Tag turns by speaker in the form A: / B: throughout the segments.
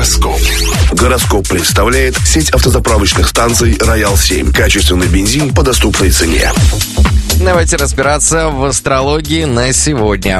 A: Гороскоп. Гороскоп представляет сеть автозаправочных станций «Роял-7». Качественный бензин по доступной цене.
B: Давайте разбираться в астрологии на сегодня.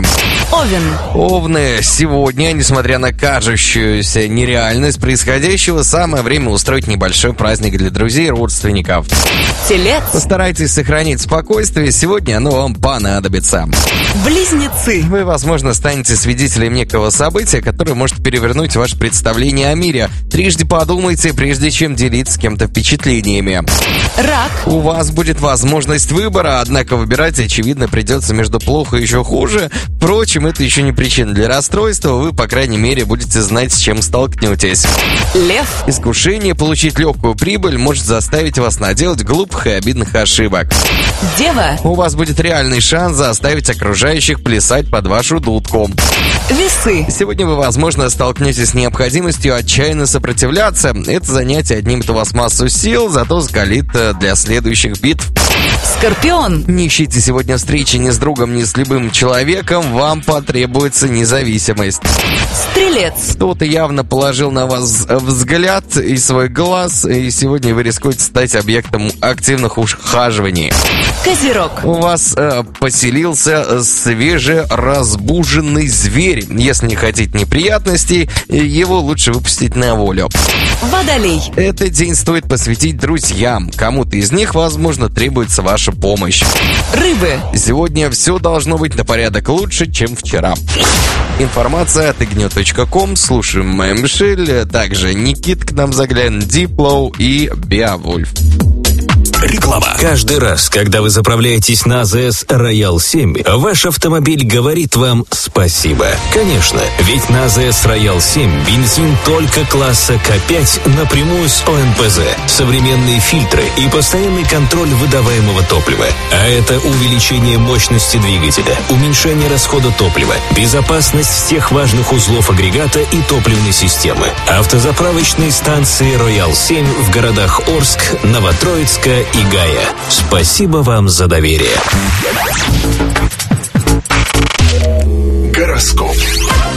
B: Овны, сегодня, несмотря на кажущуюся нереальность происходящего, самое время устроить небольшой праздник для друзей и родственников.
C: Телец.
B: Постарайтесь сохранить спокойствие, сегодня оно вам понадобится.
C: Близнецы.
B: Вы, возможно, станете свидетелем некого события, которое может перевернуть ваше представление о мире. Трижды подумайте, прежде чем делиться с кем-то впечатлениями.
C: Рак.
B: У вас будет возможность выбора, однако выбирать, очевидно, придется между плохо и еще хуже. Впрочем, это еще не причина для расстройства, вы, по крайней мере, будете знать, с чем столкнетесь.
C: Лев.
B: Искушение получить легкую прибыль может заставить вас наделать глупых и обидных ошибок.
C: Дева.
B: У вас будет реальный шанс заставить окружающих плясать под вашу дудку.
C: Весы.
B: Сегодня вы, возможно, столкнетесь с необходимостью отчаянно сопротивляться. Это занятие отнимет у вас массу сил, зато закалит для следующих битв.
C: Скорпион.
B: Не ищите сегодня встречи ни с другом, ни с любым человеком, вам потребуется независимость.
C: Стрелец.
B: Кто-то явно положил на вас взгляд и свой глаз, и сегодня вы рискуете стать объектом активных ухаживаний.
C: Козерог.
B: У вас поселился свежеразбуженный зверь. Если не хотите неприятностей, его лучше выпустить на волю.
C: Водолей.
B: Этот день стоит посвятить друзьям. Кому-то из них, возможно, требуется ваша помощь.
C: Рыбы.
B: Сегодня все должно быть на порядок лучше, чем вчера. Информация от igno.com. Слушаем Майя Мишель. Также Никит к нам заглянет, Диплоу и Беовульф.
A: Реклама.
D: Каждый раз, когда вы заправляетесь на АЗС Роял-7, ваш автомобиль говорит вам спасибо. Конечно, ведь на АЗС Роял-7 бензин только класса К5 напрямую с ОМПЗ, современные фильтры и постоянный контроль выдаваемого топлива. А это увеличение мощности двигателя, уменьшение расхода топлива, безопасность всех важных узлов агрегата и топливной системы. Автозаправочные станции Роял-7 в городах Орск, Новотроицка и Гая. Спасибо вам за доверие.
A: Гороскоп.